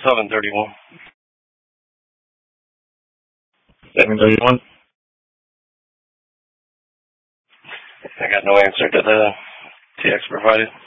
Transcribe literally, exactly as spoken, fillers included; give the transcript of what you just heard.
seven thirty-one. seven thirty-one? I got no answer to the T X provided.